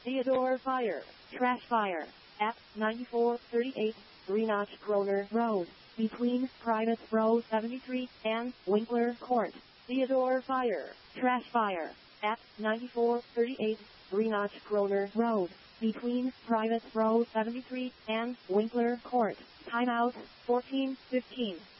Theodore Fire, Trash Fire, at 9438 Greenock Kroner Road, between Private Row 73 and Winkler Court. Theodore Fire, Trash Fire, at 9438 Greenock Kroner Road, between Private Row 73 and Winkler Court. Timeout 14:15.